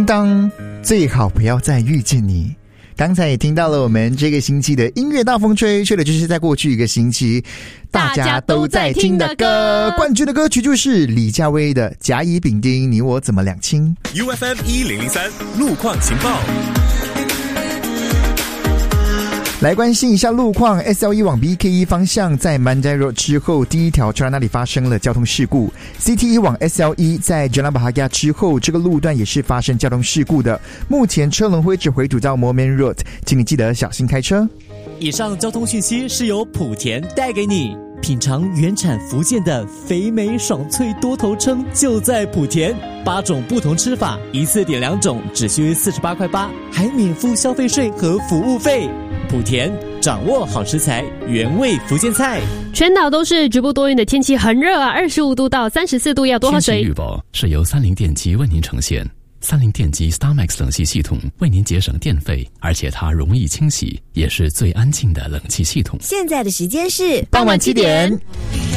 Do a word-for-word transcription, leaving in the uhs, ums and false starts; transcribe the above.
叮当，最好不要再遇见你。刚才也听到了我们这个星期的音乐大风吹，吹的就是在过去一个星期大家都在听的歌。冠军的歌曲就是李佳薇的《甲乙丙丁你我怎么两清》。 U F M 一零零三路况情报， 来关心一下路况。 S L E 往 B K E 方向在 Mandai Road 之后第一条车那里发生了交通事故。 C T E 往 S L E 在 Jalan Bahagia 之后这个路段也是发生交通事故的，目前车龙会只回堵到 Moulmein Road， 请你记得小心开车。 以上交通讯息是由莆田带给你。品尝原产福建的肥美爽脆多头称就在莆田，八种不同吃法，一次点两种只需四十八块八，还免付消费税和服务费。莆田掌握好食材，原味福建菜。 全岛都是局部多云的天气，很热啊，二十五度到三十四度，要多喝水。 天气预报是由三菱电机为您呈现。三菱电机 StarMax 冷气系统为您节省电费，而且它容易清洗，也是最安静的冷气系统。 现在的时间是傍晚七点。